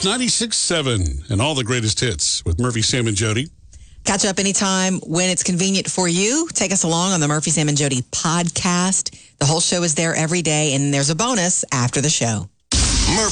It's 96.7 and all the greatest hits with Murphy, Sam, and Jody. Catch up anytime when it's convenient for you. Take us along on the Murphy, Sam, and Jody podcast. The whole show is there every day, and there's a bonus after the show.